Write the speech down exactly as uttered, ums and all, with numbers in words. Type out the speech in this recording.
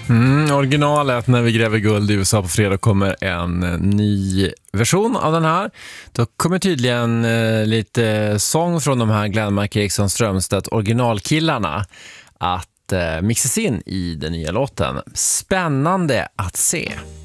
Mm, originalet När vi gräver guld i U S A på fredag kommer en eh, ny version av den här. Då kommer tydligen eh, lite sång från de här Glenmark, Eriksson, Strömstedt originalkillarna att eh, mixas in i den nya låten. Spännande att se.